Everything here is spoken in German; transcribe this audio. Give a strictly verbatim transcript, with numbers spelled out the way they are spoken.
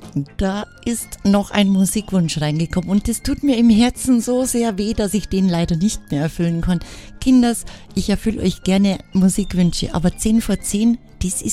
Da ist noch ein Musikwunsch reingekommen und es tut mir im Herzen so sehr weh, dass ich den leider nicht mehr erfüllen kann. Kinders, ich erfülle euch gerne Musikwünsche, aber zehn vor zehn, das ist